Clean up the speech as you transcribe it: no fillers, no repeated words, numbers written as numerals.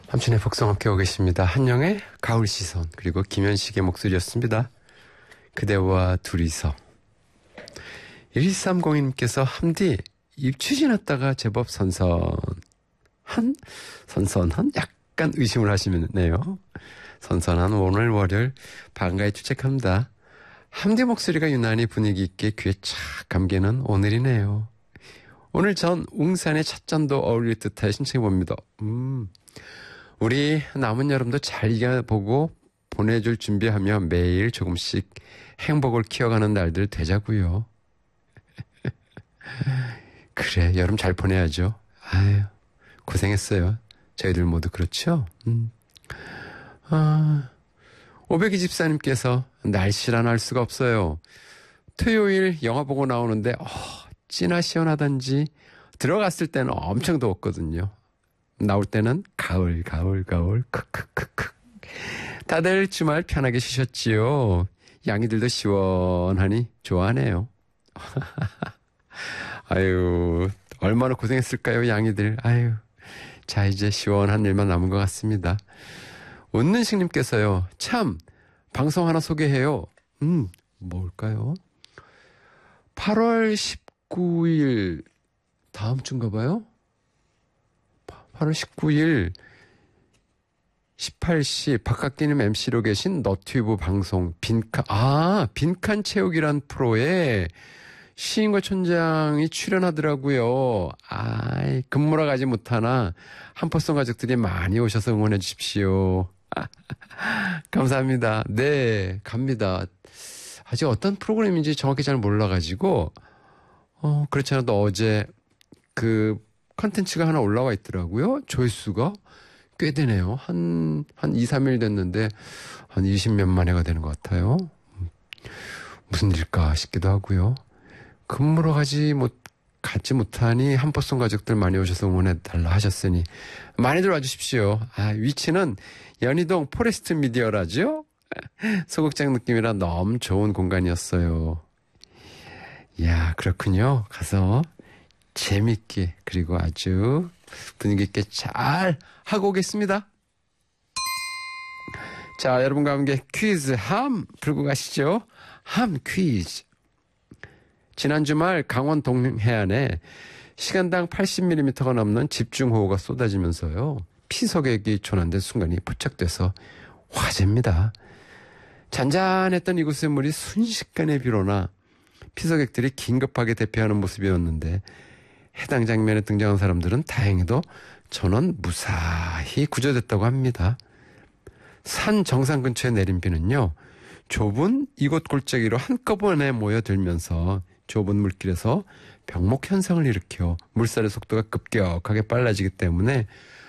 함춘의 복성 함께 오고 계십니다. 한영의 가을 시선 그리고 김현식의 목소리였습니다. 그대와 둘이서. 1302님께서 함디 입 지났다가 제법 선선한 약간 의심을 하시네요. 선선한 오늘 월요일 반가이 출첵합니다. 함디 목소리가 유난히 분위기 있게 귀에 착 감기는 오늘이네요. 오늘 전 웅산의 찻잔도 어울릴 듯해 신청해봅니다. 우리 남은 여름도 잘 이겨보고 보내줄 준비하며 매일 조금씩 행복을 키워가는 날들 되자고요. 그래, 여름 잘 보내야죠. 아유, 고생했어요. 저희들 모두 그렇죠? 502집사님께서 날씨란 알 수가 없어요. 토요일 영화 보고 나오는데 찌나 시원하단지 들어갔을 때는 엄청 더웠거든요. 나올 때는 가을 크크크크. 다들 주말 편하게 쉬셨지요? 양이들도 시원하니 좋아하네요. 아유, 얼마나 고생했을까요, 양이들. 아유, 자, 이제 시원한 일만 남은 것 같습니다. 웃는 식님께서요, 참, 방송 하나 소개해요. 뭘까요? 8월 19일, 다음 주인가 봐요? 8월 19일, 18시, 박학기님 MC로 계신 너튜브 방송, 빈칸 채우기란 프로에 시인과 촌장이 출연하더라고요. 근무라 가지 못하나 한포성 가족들이 많이 오셔서 응원해 주십시오. 감사합니다. 네, 갑니다. 아직 어떤 프로그램인지 정확히 잘 몰라가지고 그렇지 않아도 어제 그 컨텐츠가 하나 올라와 있더라고요. 조회수가 꽤 되네요. 한 2, 3일 됐는데 한 20몇만 회가 되는 것 같아요. 무슨 일일까 싶기도 하고요. 근무로 가지 못하니 한포성 가족들 많이 오셔서 응원해달라 하셨으니 많이들 와주십시오. 위치는 연희동 포레스트 미디어라죠? 소극장 느낌이라 너무 좋은 공간이었어요. 이야, 그렇군요. 가서 재밌게 그리고 아주 분위기 있게 잘 하고 오겠습니다. 자, 여러분과 함께 퀴즈 함 풀고 가시죠. 함 퀴즈. 지난 주말 강원 동해안에 시간당 80mm가 넘는 집중호우가 쏟아지면서요. 피서객이 조난된 순간이 포착돼서 화제입니다. 잔잔했던 이곳의 물이 순식간에 비로나 피서객들이 긴급하게 대피하는 모습이었는데 해당 장면에 등장한 사람들은 다행히도 전원 무사히 구조됐다고 합니다. 산 정상 근처에 내린 비는요. 좁은 이곳 골짜기로 한꺼번에 모여들면서 좁은 물길에서 병목 현상을 일으켜 물살의 속도가 급격하게 빨라지기 때문에